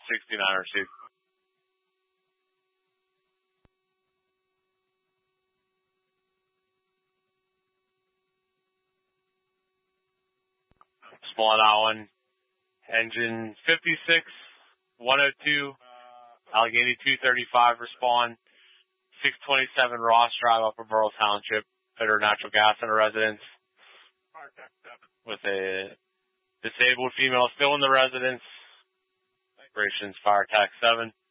69 received. Spawn that one. Engine 56, 102, Allegheny 235 respond. 627 Ross Drive, Upper Borough Township. Fitter natural gas in a residence. With a disabled female still in the residence. Operations Fire Tac 7.